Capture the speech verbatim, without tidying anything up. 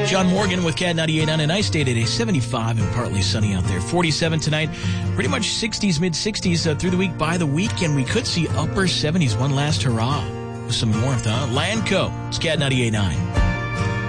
John Morgan with Cat ninety-eight point nine. A nice day today, seventy-five and partly sunny out there. forty-seven tonight, pretty much sixties, mid-sixties uh, through the week. By the weekend, we could see upper seventies. One last hurrah with some warmth, huh? Landco, it's Cat ninety-eight point nine.